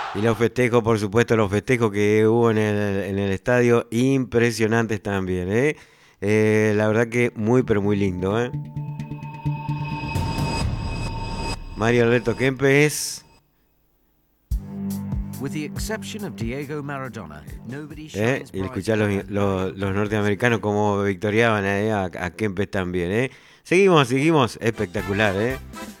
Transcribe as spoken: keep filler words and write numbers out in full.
Y los festejos, por supuesto, los festejos que hubo en el, en el estadio, impresionantes también, ¿eh? Eh, la verdad que muy, pero muy lindo, ¿eh? Mario Alberto Kempes, With the exception of Diego Maradona, nobody ¿eh? shines Y brighter escuchar los, than los, Mario los Kempes. norteamericanos como victoriaban, ¿eh? a, a Kempes también, ¿eh? Seguimos, seguimos, espectacular, ¿eh?